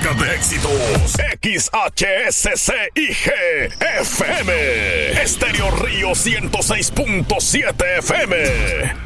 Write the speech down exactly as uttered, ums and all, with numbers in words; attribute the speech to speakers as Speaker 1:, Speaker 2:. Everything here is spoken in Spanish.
Speaker 1: fábrica de éxitos. X H S C I G F M. Estéreo Río ciento seis punto siete F M.